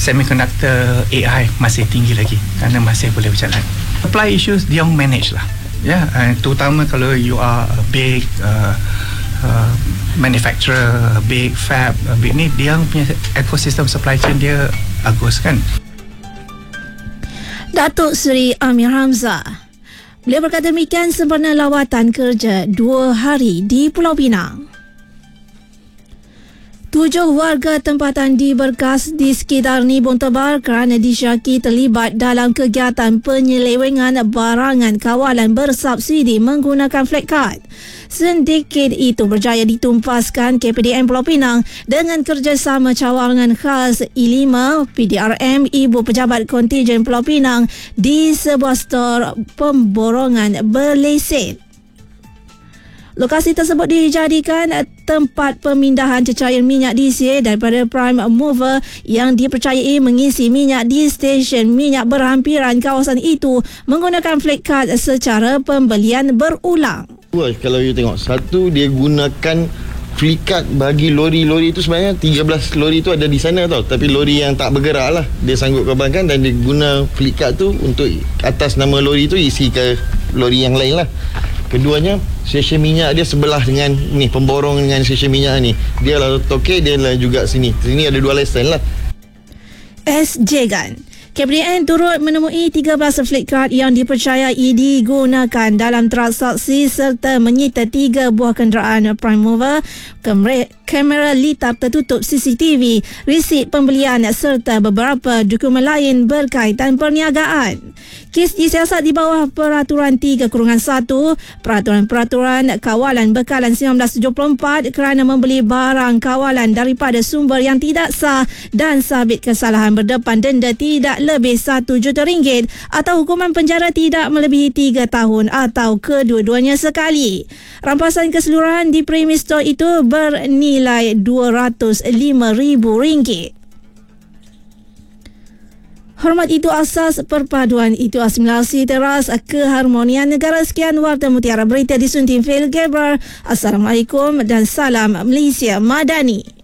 semiconductor AI masih tinggi lagi kerana masih boleh berjalan. Supply issues dia manage lah. Terutama kalau you are a big manufacturer, big fab, big ni, dia punya ekosistem supply chain dia bagus kan. Datuk Seri Amir Hamzah. Beliau berkata demikian sempena lawatan kerja 2 hari di Pulau Pinang. 7 warga tempatan diberkas di sekitar Nibong Tebal kerana disyaki terlibat dalam kegiatan penyelewengan barangan kawalan bersubsidi menggunakan flat card. Sindiket itu berjaya ditumpaskan KPDN Pulau Pinang dengan kerjasama cawangan khas I5 PDRM Ibu Pejabat Kontijen Pulau Pinang di sebuah stor pemborongan berlesen. Lokasi tersebut dijadikan tempat pemindahan cecair minyak diesel daripada prime mover yang dipercayai mengisi minyak di stesen minyak berhampiran kawasan itu menggunakan flat card secara pembelian berulang. Kalau you tengok, satu dia gunakan flat card bagi lori-lori itu, sebenarnya 13 lori itu ada di sana tau, tapi lori yang tak bergerak lah dia sanggup kembangkan dan dia guna flat card tu untuk atas nama lori itu isi ke lori yang lain lah. Keduanya, stesen minyak dia sebelah dengan ni, pemborong dengan stesen minyak ni. Dia lah tokek, dia lah juga sini. Sini ada 2 lesen lah. SJ Gan. KPDN turut menemui 13 flat card yang dipercayai digunakan dalam transaksi serta menyita 3 buah kenderaan prime mover, kamera litap tertutup CCTV, resit pembelian serta beberapa dokumen lain berkaitan perniagaan. Kes disiasat di bawah Peraturan 3/1 Peraturan Kawalan Bekalan 1974 kerana membeli barang kawalan daripada sumber yang tidak sah dan sabit kesalahan berdepan denda tidak lebih RM1 juta atau hukuman penjara tidak melebihi 3 tahun atau kedua-duanya sekali. Rampasan keseluruhan di premis store itu bernilai RM205,000. Hormat itu asas, perpaduan itu asimilasi, teras keharmonian negara. Sekian Warta Mutiara Berita disunting Phil Gabriel. Assalamualaikum dan salam Malaysia Madani.